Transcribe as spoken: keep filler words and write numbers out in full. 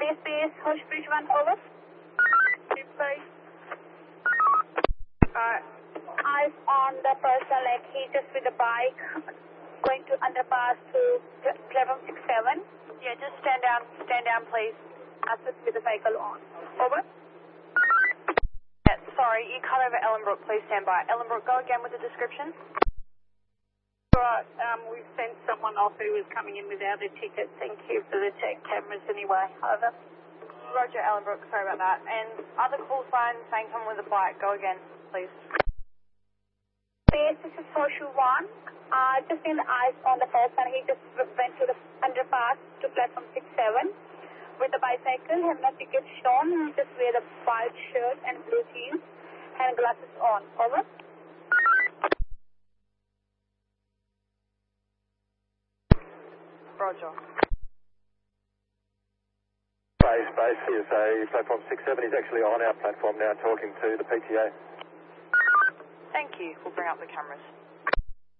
Police base, Horsebridge one, over. Please. Uh, eyes on the person, like he just with the bike, going to underpass to platform six seven. Yeah, just stand down, stand down, please. Assist with the cycle on. Over. Yeah, sorry, you cut over Ellenbrook, please stand by. Ellenbrook, go again with the description. Right, um, we've sent someone off who was coming in without a ticket. Thank you for the check cameras anyway. Over. Roger, Ellenbrook, sorry about that. And other call signs saying someone with a bike, go again, please. Base, this is Horseshoe one. Uh, just in the eyes on the person, he just went to the underpass to platform six seven with the bicycle. Have no ticket shown. He just wear the white shirt and blue jeans and glasses on. Over. Roger. Base, base, C S A, platform six seven. He's actually on our platform now talking to the P T A. Thank you. We'll bring up the cameras.